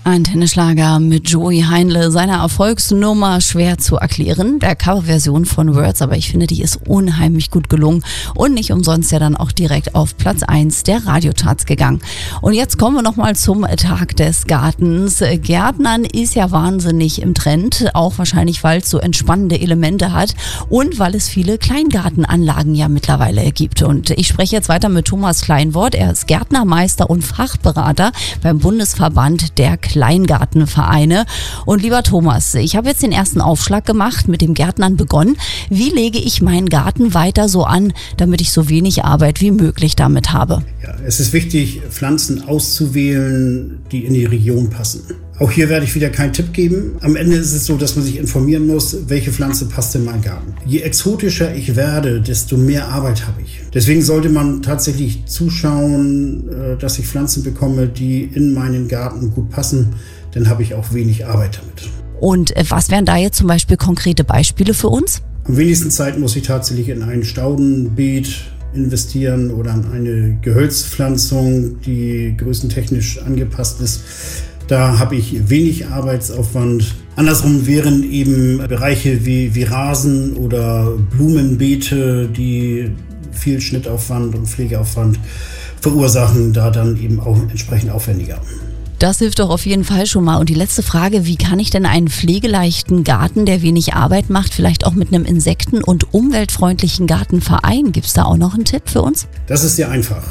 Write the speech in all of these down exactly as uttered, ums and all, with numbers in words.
Antenne Schlager mit Joey Heinle, seiner Erfolgsnummer schwer zu erklären, der Coverversion von Words, aber ich finde, die ist unheimlich gut gelungen und nicht umsonst ja dann auch direkt auf Platz eins der Radiocharts gegangen. Und jetzt kommen wir nochmal zum Tag des Gartens. Gärtnern ist ja wahnsinnig im Trend, auch wahrscheinlich, weil es so entspannende Elemente hat und weil es viele Kleingartenanlagen ja mittlerweile gibt. Und ich spreche jetzt weiter mit Thomas Kleinwort, er ist Gärtnermeister und Fachberater beim Bundesverband der Kleingartenvereine. Und lieber Thomas, ich habe jetzt den ersten Aufschlag gemacht, mit dem Gärtnern begonnen. Wie lege ich meinen Garten weiter so an, damit ich so wenig Arbeit wie möglich damit habe? Ja, es ist wichtig, Pflanzen auszuwählen, die in die Region passen. Auch hier werde ich wieder keinen Tipp geben. Am Ende ist es so, dass man sich informieren muss, welche Pflanze passt in meinen Garten. Je exotischer ich werde, desto mehr Arbeit habe ich. Deswegen sollte man tatsächlich zuschauen, dass ich Pflanzen bekomme, die in meinen Garten gut passen. Dann habe ich auch wenig Arbeit damit. Und was wären da jetzt zum Beispiel konkrete Beispiele für uns? Am wenigsten Zeit muss ich tatsächlich in ein Staudenbeet investieren oder in eine Gehölzpflanzung, die größentechnisch angepasst ist. Da habe ich wenig Arbeitsaufwand. Andersrum wären eben Bereiche wie, wie Rasen oder Blumenbeete, die viel Schnittaufwand und Pflegeaufwand verursachen, da dann eben auch entsprechend aufwendiger. Das hilft doch auf jeden Fall schon mal. Und die letzte Frage, wie kann ich denn einen pflegeleichten Garten, der wenig Arbeit macht, vielleicht auch mit einem insekten- und umweltfreundlichen Gartenverein? Gibt es da auch noch einen Tipp für uns? Das ist sehr einfach.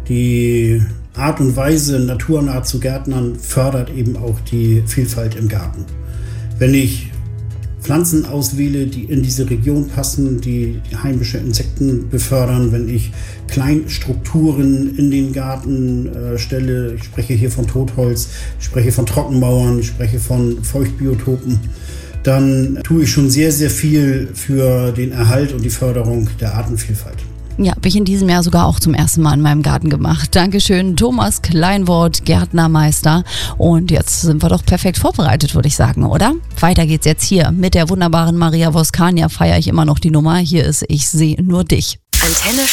Die Art und Weise, naturnah zu gärtnern, fördert eben auch die Vielfalt im Garten. Wenn ich Pflanzen auswähle, die in diese Region passen, die heimische Insekten befördern, wenn ich Kleinstrukturen in den Garten äh, stelle, ich spreche hier von Totholz, ich spreche von Trockenmauern, ich spreche von Feuchtbiotopen, dann tue ich schon sehr, sehr viel für den Erhalt und die Förderung der Artenvielfalt. Ja, habe ich in diesem Jahr sogar auch zum ersten Mal in meinem Garten gemacht. Dankeschön, Thomas Kleinwort, Gärtnermeister. Und jetzt sind wir doch perfekt vorbereitet, würde ich sagen, oder? Weiter geht's jetzt hier mit der wunderbaren Maria Voskania. Feiere ich immer noch die Nummer. Hier ist Ich sehe nur dich. Antenne